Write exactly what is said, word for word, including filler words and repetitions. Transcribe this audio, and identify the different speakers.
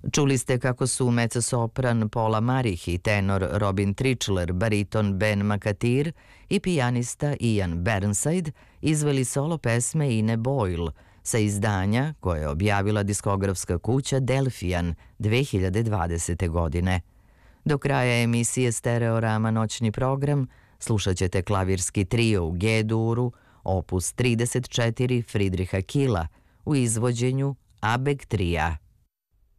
Speaker 1: Čuli ste kako su mezzo-sopran Paula Marih i tenor Robin Trichler, bariton Ben Makatir i pijanista Ian Burnside izveli solo pesme Ine Boyle sa izdanja koje je objavila diskografska kuća Delfian dve hiljade dvadesete. godine. Do kraja emisije Stereorama noćni program slušat ćete klavirski trio u G-duru, opus trideset četiri Friedricha Kila u izvođenju Abeg Tria.